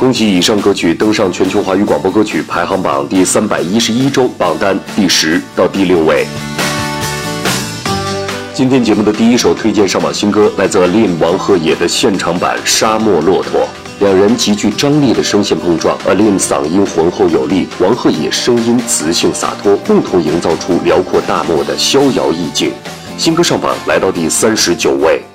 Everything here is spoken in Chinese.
恭喜以上歌曲登上全球华语广播歌曲排行榜第311周榜单第10到第6位。今天节目的第一首推荐上榜新歌来自 Aline 王鹤野的现场版《沙漠骆驼》，两人极具张力的声线碰撞 ，Aline 嗓音浑厚有力，王鹤野声音磁性洒脱，共同营造出辽阔大漠的逍遥意境。新歌上榜来到第39位。